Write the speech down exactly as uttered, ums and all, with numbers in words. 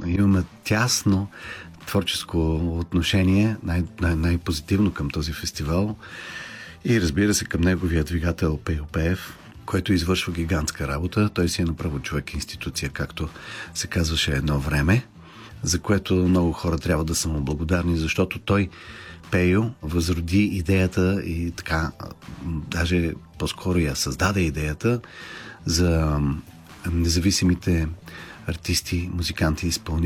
имаме тясно творческо отношение, най- най- най-позитивно към този фестивал и разбира се към неговия двигател Пейо Пеев, който извършва гигантска работа. Той си е направо човек-институция, както се казваше едно време, за което много хора трябва да са му благодарни, защото той, Пейо, възроди идеята и така, даже по-скоро я създаде идеята за независимите артисти, музиканти и изпълнители